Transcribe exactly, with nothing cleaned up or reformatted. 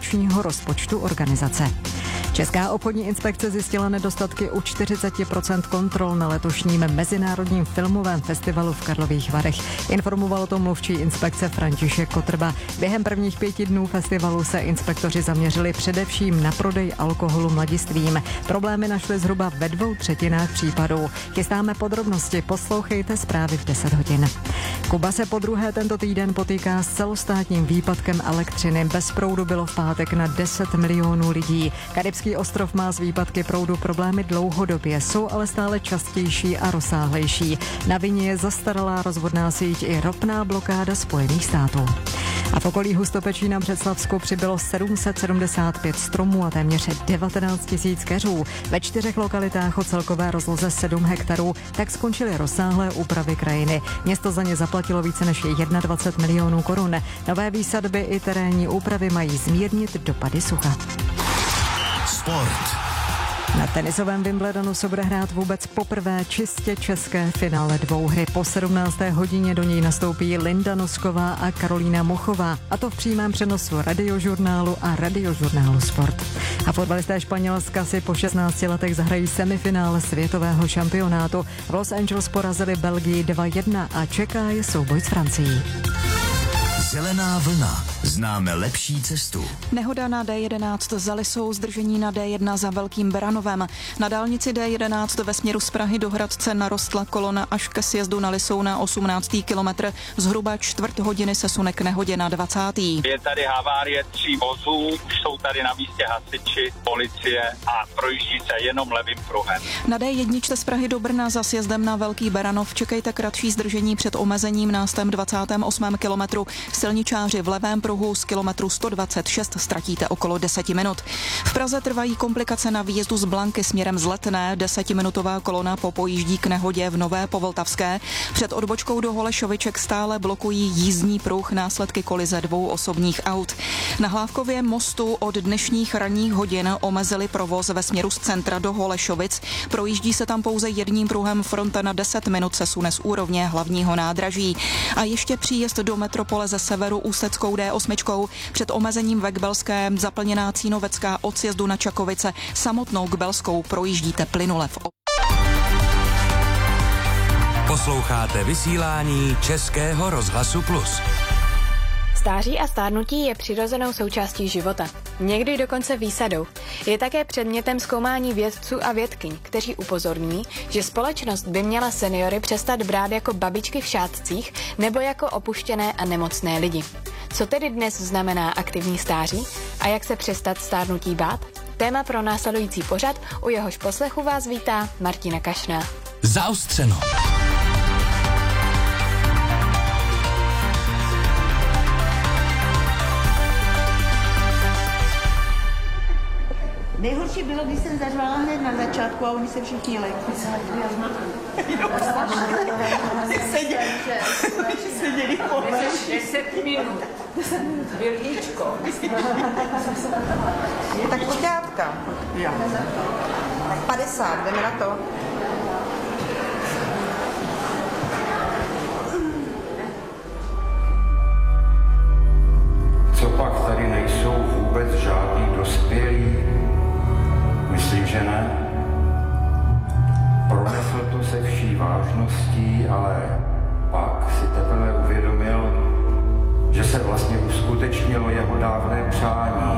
ročního rozpočtu organizace. Česká obchodní inspekce zjistila nedostatky u čtyřicet procent kontrol na letošním Mezinárodním filmovém festivalu v Karlových Varech. Informoval o tom mluvčí inspekce František Kotrba. Během prvních pěti dnů festivalu se inspektoři zaměřili především na prodej alkoholu mladistvým. Problémy našli zhruba ve dvou třetinách případů. Chystáme podrobnosti, poslouchejte zprávy v deset hodin. Kuba se podruhé tento týden potýká s celostátním výpadkem elektřiny. Bez proudu bylo v pátek na deset milionů lidí. Karibský ostrov má z výpadky proudu problémy dlouhodobě, jsou ale stále častější a rozsáhlejší. Na vině je zastaralá rozvodná síť i ropná blokáda Spojených států. A v okolí Hustopečí na Břeclavsku přibylo sedm set sedmdesát pět stromů a téměř devatenáct tisíc keřů. Ve čtyřech lokalitách o celkové rozloze sedm hektarů tak skončily rozsáhlé úpravy krajiny. Město za ně zaplatilo více než dvacet jedna milionů korun. Nové výsadby i terénní úpravy mají zmírnit dopady sucha. Sport. Na tenisovém Wimbledonu se bude hrát vůbec poprvé čistě české finále dvouhry. Po sedmnácté hodině do něj nastoupí Linda Nosková a Karolína Mochová. A to v přímém přenosu Radiožurnálu a Radiožurnálu Sport. A fotbalisté Španělska si po šestnácti letech zahrají semifinále světového šampionátu. V Los Angeles porazili Belgii dva jedna a čeká je souboj s Francií. Zelená vlna. Známe lepší cestu. Nehoda na D jedenáct za Lisou, zdržení na D jedna za Velkým Beranovem. Na dálnici D jedenáct ve směru z Prahy do Hradce narostla kolona až ke sjezdu na Lisou na osmnáctý kilometr. Zhruba čtvrt hodiny se sune k nehodě na dvacátý Je tady havárie tří vozů, už jsou tady na místě hasiči, policie a projíždí se jenom levým pruhem. Na D jedna z Prahy do Brna za sjezdem na Velký Beranov čekejte kratší zdržení před omezením na sto dvacátém osmém kilometru. Silničáři v levém pruhu z kilometru sto dvacet šest ztratíte okolo deset minut. V Praze trvají komplikace na výjezdu z Blanky směrem z Letné. Desetiminutová kolona popojíždí k nehodě v Nové Povltavské. Před odbočkou do Holešoviček stále blokují jízdní pruh následky kolize dvou osobních aut. Na Hlávkově mostu od dnešních ranních hodin omezili provoz ve směru z centra do Holešovic. Projíždí se tam pouze jedním pruhem, fronta na deset minut se sune z úrovně hlavního nádraží. A ještě příjezd do metropole ze severu ústeckou D osm před omezením ve Kbelské, zaplněná Cínovecká od sjezdu na Čakovice, samotnou Kbelskou projíždíte plynule v Posloucháte vysílání Českého rozhlasu Plus. Stáří a stárnutí je přirozenou součástí života. Někdy dokonce výsadou. Je také předmětem zkoumání vědců a vědkyň, kteří upozorní, že společnost by měla seniory přestat brát jako babičky v šátcích nebo jako opuštěné a nemocné lidi. Co tedy dnes znamená aktivní stáří a jak se přestat stárnutí bát? Téma pro následující pořad, u jehož poslechu vás vítá Martina Kašná. Zaostřeno. Nejhorší bylo, když jsem zařvala hned na začátku a oni se všichni lekli. Seděli. Seděli pohled. Deset minut. Vilíčko. Tak počátka. Tak padesát, jdeme na to. Co pak tady nejsou vůbec žádný dospělí? Myslím, že ne. Pronesl to se vší vážností, ale pak si teprve uvědomil, že se vlastně uskutečnilo jeho dávné přání.